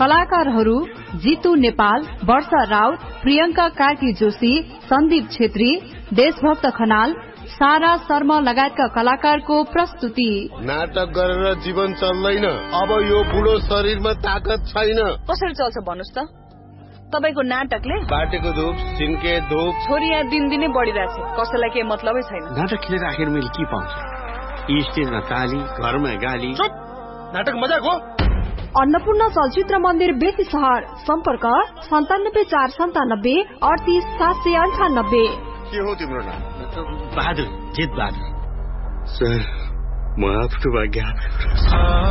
कलाकारहरू जितु नेपाल, वर्षा राउत, प्रियंका कार्की जोशी, सन्दीप छेत्री, देशभक्त खनाल, सारा शर्मा लगायतका कलाकारको प्रस्तुति। नाटक गरेर जीवन चल्दैन, अब यो बुढो शरीरमा ताकत छैन। कसरी चल्छ भन्नुस् त? तपाईको नाटकले बाटेको धूप सिन्के धूप छोरी यहाँ दिनदिनै बढिरहेछ, कसैलाई केही मतलबै छैन। नाटक खेलेर आखिर मैले के पाउँछु? स्टेजमा ताली, घरमा गाली। नाटक मजाक हो। अन्नपूर्ण चलचित्र मन्दिर बेसी सहर, सम्पर्क 97 497 38 798। के हो तिम्रो नाम? बहादुर, जित बहादुर। सर, म आफ्नो भाग्य